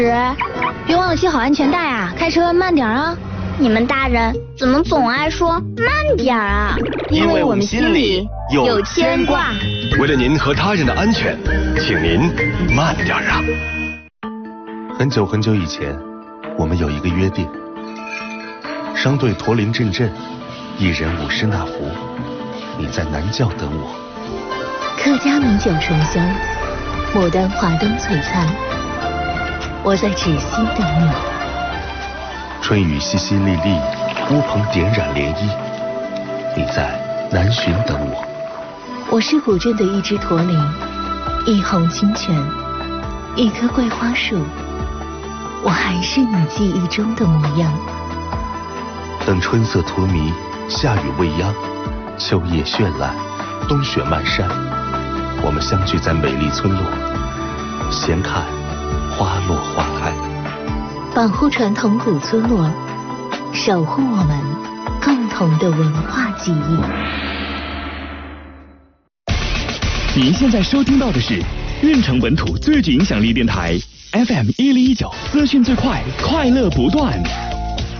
别忘了系好安全带啊，开车慢点啊。 你们大人怎么总爱说慢点啊？ 因为我们心里有牵挂。 为了您和他人的安全，请您慢点啊。 很久很久以前，我们有一个约定：商队驼铃阵阵，一人舞狮那福。你在南教等我。 客家米酒醇香，牡丹华灯璀璨。我在芷溪等你。 春雨淅淅沥沥，乌篷点染涟漪。你在南浔等我。 我是古镇的一只驼铃，一泓清泉，一棵桂花树。我还是你记忆中的模样。 等春色荼蘼，夏雨未央，秋叶绚烂，冬雪漫山。我们相聚在美丽村落，闲看花落花开。 保护传统古村落，守护我们共同的文化记忆。 您现在收听到的是运城本土最具影响力电台 FM 1019，资讯最快，快乐不断。